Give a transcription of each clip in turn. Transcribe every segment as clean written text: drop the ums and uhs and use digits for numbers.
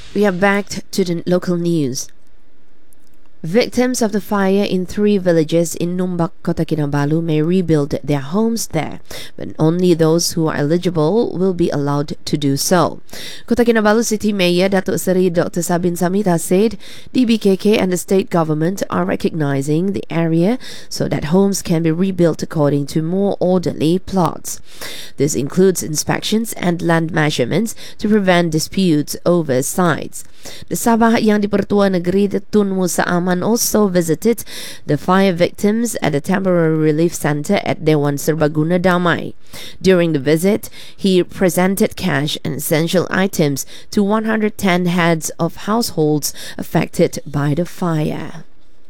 We are back to the local news. Victims of the fire in 3 villages in Numbak, Kota Kinabalu may rebuild their homes there, but only those who are eligible will be allowed to do so. Kota Kinabalu City Mayor Datuk Seri Dr. Sabin Samita said DBKK and the state government are recognizing the area so that homes can be rebuilt according to more orderly plots. This includes inspections and land measurements to prevent disputes over sites. The Sabah yang di-Pertua Negeri Tun Musa Aman also visited the fire victims at the temporary relief center at Dewan Serbaguna Damai. During the visit, he presented cash and essential items to 110 heads of households affected by the fire.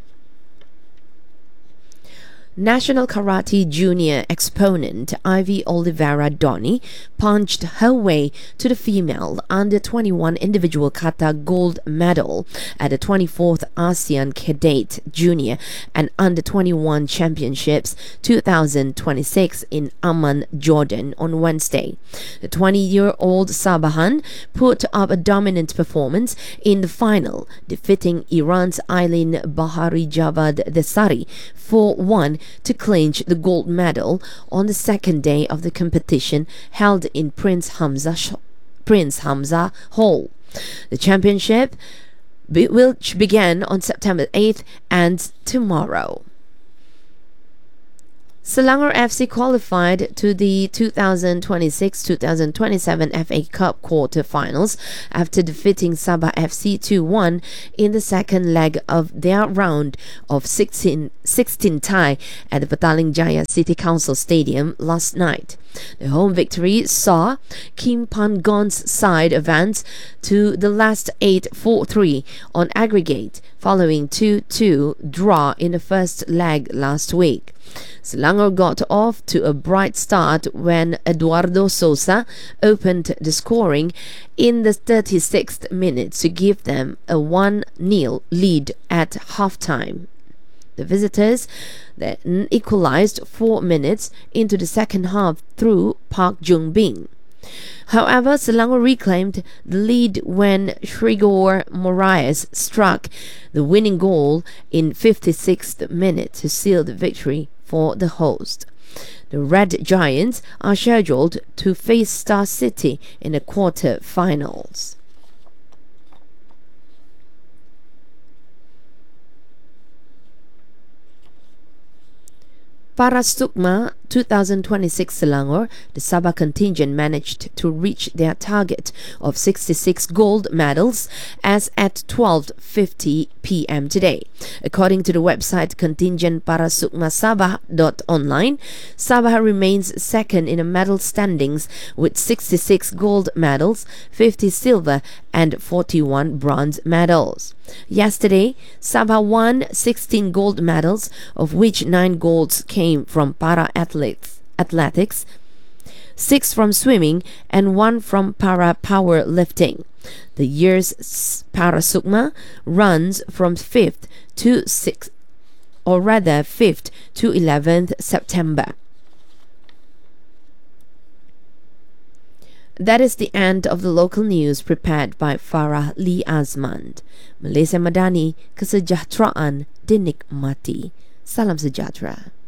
National Karate Junior exponent Ivy Oliveira Doni punched her way to the female under-21 individual kata gold medal at the 24th ASEAN Cadet Junior and Under-21 Championships 2026 in Amman, Jordan on Wednesday. The 20-year-old Sabahan put up a dominant performance in the final, defeating Iran's Aylin Bahari Javad Desari 4-1 to clinch the gold medal on the second day of the competition held in Prince Hamza Hall. The championship, which began on September 8th, ends tomorrow. Selangor FC qualified to the 2026-2027 FA Cup quarter-finals after defeating Sabah FC 2-1 in the second leg of their round of 16 tie at the Petaling Jaya City Council Stadium last night. The home victory saw Kim Pan-gon's side advance to the last 8-4-3 on aggregate following 2-2 draw in the first leg last week. Selangor got off to a bright start when Eduardo Sosa opened the scoring in the 36th minute to give them a 1-0 lead at halftime. The visitors then equalized 4 minutes into the second half through Park Jung-bin. However, Selangor reclaimed the lead when Shrigor Moraes struck the winning goal in 56th minute to seal the victory for the host. The Red Giants are scheduled to face Star City in the quarter-finals. Para Sukma 2026 Selangor, the Sabah contingent managed to reach their target of 66 gold medals as at 12:50 p.m. today. According to the website contingent parasukmasabah.online, Sabah remains second in the medal standings with 66 gold medals, 50 silver and 41 bronze medals. Yesterday, Sabah won 16 gold medals, of which 9 golds came from para-athletics, 6 from swimming, and 1 from para-powerlifting. The year's Parasukma runs from 5th to 11th September. That is the end of the local news prepared by Farah Lee Azman. Malaysia Madani, kesejahteraan dinikmati. Salam sejahtera.